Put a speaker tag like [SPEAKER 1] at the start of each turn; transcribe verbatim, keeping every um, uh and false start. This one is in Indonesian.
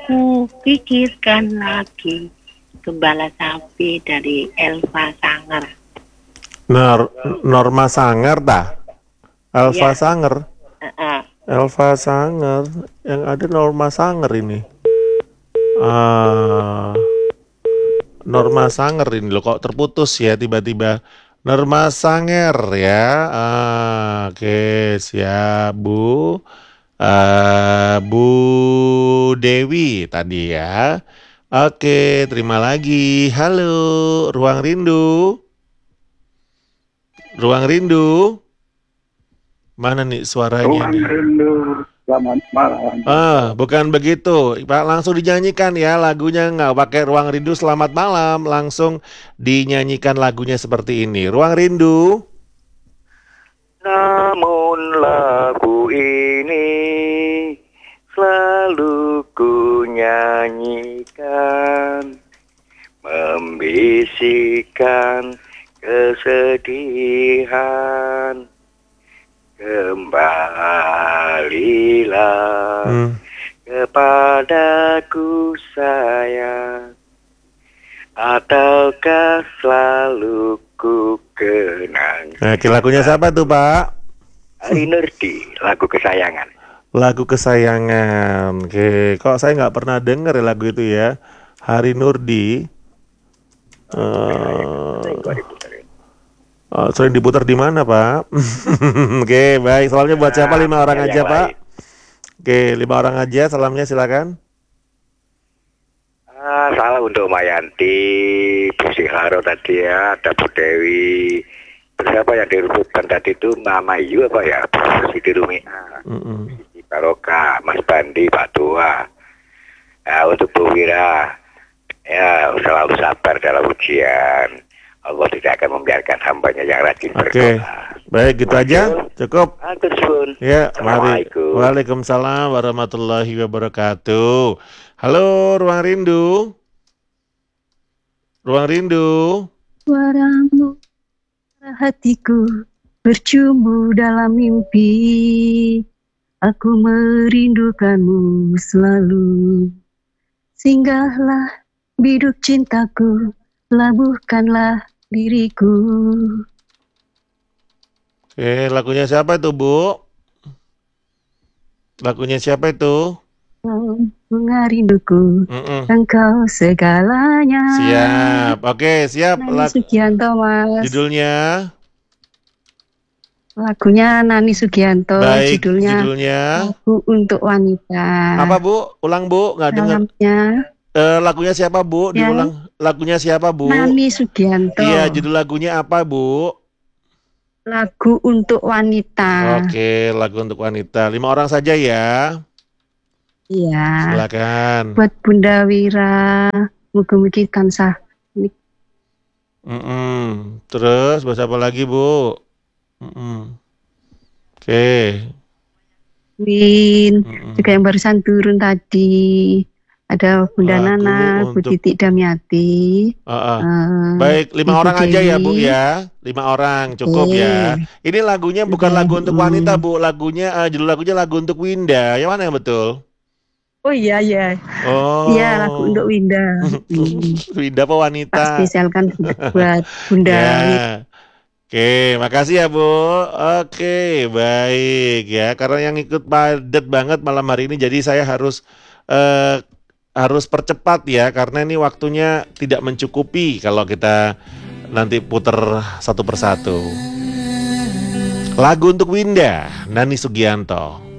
[SPEAKER 1] Ku pikirkan lagi Gembala Sapi dari Elva Sanger.
[SPEAKER 2] Nor Norma Sanger dah. Elva
[SPEAKER 1] Iya.
[SPEAKER 2] Sanger.
[SPEAKER 1] Uh-uh.
[SPEAKER 2] Elva Sanger. Yang ada Norma Sanger ini. Ah, Norma Sanger ini loh, kok terputus ya tiba-tiba. Norma Sanger ya. Ah, oke, siap Bu. Uh, Bu Dewi tadi ya. Oke, terima lagi. Halo, Ruang Rindu. Ruang Rindu. Mana nih suaranya
[SPEAKER 3] Ruang
[SPEAKER 2] nih?
[SPEAKER 3] Rindu, selamat malam.
[SPEAKER 2] Ah, bukan begitu. Pak, langsung dinyanyikan ya lagunya, nggak pakai Ruang Rindu selamat malam, langsung dinyanyikan lagunya seperti ini. Ruang Rindu.
[SPEAKER 3] Namun lagu ini selalu ku nyanyikan, membisikkan kesedihan. Kembalilah
[SPEAKER 2] Hmm.
[SPEAKER 3] kepadaku sayang, ataukah selalu ku kenang.
[SPEAKER 2] Nah, lagunya siapa tuh Pak?
[SPEAKER 3] Ari Nurdi, lagu kesayangan.
[SPEAKER 2] Lagu kesayangan. Oke, kok saya nggak pernah denger ya lagu itu ya. Hari Nurdi. Uh, uh, sering diputar di mana Pak? Oke, baik. Salamnya buat siapa? Lima orang aja Pak. Oke, lima orang aja. Salamnya silakan.
[SPEAKER 3] Ah, salah untuk Mayanti, Bu Siharo tadi ya, ada Bu Dewi. Siapa yang dirubutkan tadi itu Mama Yu apa ya? Bu Siti Rumia,
[SPEAKER 2] Mm-mm.
[SPEAKER 3] Siti Baroka, Mas Bandi, Pak Tua. Nah, untuk Bu Wira, ya selalu sabar dalam ujian. Allah tidak akan membiarkan hambanya yang rajin berdoa.
[SPEAKER 2] Oke, baik gitu aja, cukup.
[SPEAKER 3] Atur suwun.
[SPEAKER 2] Ya, mari.
[SPEAKER 3] Assalamualaikum.
[SPEAKER 2] Waalaikumsalam warahmatullahi wabarakatuh. Halo, Ruang Rindu. Ruang Rindu.
[SPEAKER 4] Suaramu, hatiku bercumbu dalam mimpi. Aku merindukanmu selalu. Singgahlah biduk cintaku, labuhkanlah diriku.
[SPEAKER 2] Oke, lagunya siapa itu, Bu? Lagunya siapa itu?
[SPEAKER 4] Bunga rinduku,
[SPEAKER 2] Mm-mm.
[SPEAKER 4] engkau segalanya.
[SPEAKER 2] Siap, oke, siap.
[SPEAKER 4] Nani
[SPEAKER 2] Lag-
[SPEAKER 4] Sugianto, Mas.
[SPEAKER 2] judulnya?
[SPEAKER 4] Lagunya Nani Sugianto,
[SPEAKER 2] Baik,
[SPEAKER 4] judulnya
[SPEAKER 2] judulnya.
[SPEAKER 4] Lagu untuk Wanita.
[SPEAKER 2] Apa, Bu? Ulang, Bu. Nggak dengar.
[SPEAKER 4] Dalamnya
[SPEAKER 2] Eh, lagunya siapa, Bu?
[SPEAKER 4] Ya.
[SPEAKER 2] Diulang. Lagunya siapa, Bu?
[SPEAKER 4] Nani Sugianto.
[SPEAKER 2] Iya, judul lagunya apa, Bu?
[SPEAKER 4] Lagu untuk Wanita.
[SPEAKER 2] Oke, lagu untuk wanita. Lima orang saja ya.
[SPEAKER 4] Iya.
[SPEAKER 2] Silakan.
[SPEAKER 4] Buat Bunda Wira, mugi-mugi tansah.
[SPEAKER 2] Mm-mm. Terus bahasa apa lagi, Bu? Mm-mm. Oke.
[SPEAKER 4] Win,
[SPEAKER 2] Mm-mm.
[SPEAKER 4] juga yang barusan turun tadi. Ada Bunda
[SPEAKER 2] Lagu
[SPEAKER 4] Nana, Bu
[SPEAKER 2] untuk-
[SPEAKER 4] Titik Damiati.
[SPEAKER 2] Ah, ah.
[SPEAKER 4] eh,
[SPEAKER 2] Baik, lima
[SPEAKER 4] Ibu
[SPEAKER 2] orang aja ya, Bu
[SPEAKER 4] Dewi.
[SPEAKER 2] ya. Lima orang cukup
[SPEAKER 4] Oke.
[SPEAKER 2] ya. Ini lagunya bukan
[SPEAKER 4] Oke,
[SPEAKER 2] lagu untuk
[SPEAKER 4] mm.
[SPEAKER 2] wanita, Bu. Lagunya eh, judul lagunya lagu untuk Winda. Yang mana yang betul?
[SPEAKER 4] Oh iya, iya.
[SPEAKER 2] Oh.
[SPEAKER 4] Iya, lagu untuk Winda. Hmm.
[SPEAKER 2] Winda apa wanita?
[SPEAKER 4] Tak spesialkan buat Bunda Wira.
[SPEAKER 2] Ya. Oke, makasih ya Bu. Oke, baik ya. Karena yang ikut padat banget malam hari ini, jadi saya harus eh, harus percepat ya, karena ini waktunya tidak mencukupi kalau kita nanti puter satu persatu. Lagu untuk Winda, Nani Sugianto.